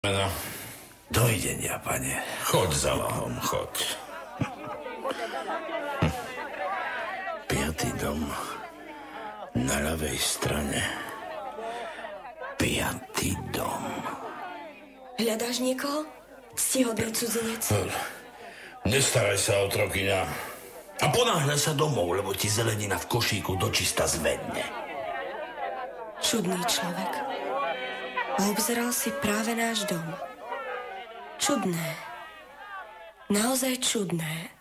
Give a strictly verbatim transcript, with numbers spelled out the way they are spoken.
No. Dovidenia, pane. Choď za Lahom, choď. Piatý dom na ľavej strane. Piatý dom. Hľadáš niekoho? Ctihodný cudzinec. Nestaraj sa, otrokyňa. A ponáhľaj sa domov, lebo ti zelenina v košíku dočista zvedne. Čudný človek. A obzeral si práve náš dom. Čudné. Naozaj čudné.